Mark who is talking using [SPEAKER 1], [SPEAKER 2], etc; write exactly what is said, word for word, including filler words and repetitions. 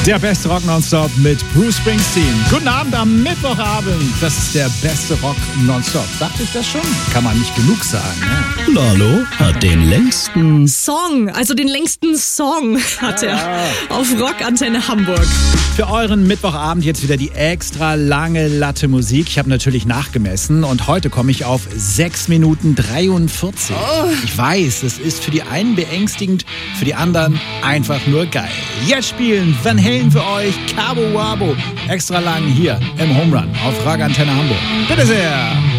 [SPEAKER 1] Der beste Rock Nonstop mit Bruce Springsteen. Guten Abend am Mittwochabend. Das ist der beste Rock Nonstop. Sagte ich das schon? Kann man nicht genug sagen. Ne?
[SPEAKER 2] Lalo hat den längsten
[SPEAKER 3] Song, also den längsten Song hat er
[SPEAKER 1] Ja.
[SPEAKER 3] auf Rockantenne Hamburg.
[SPEAKER 1] Für euren Mittwochabend jetzt wieder die extra lange Latte Musik. Ich habe natürlich nachgemessen und heute komme ich auf sechs Minuten dreiundvierzig.
[SPEAKER 3] Oh.
[SPEAKER 1] Ich weiß, das ist für die einen beängstigend, für die anderen einfach nur geil. Jetzt spielen Van Halen für euch Cabo Wabo extra lang hier im Home Run auf Rockantenne Hamburg. Bitte sehr.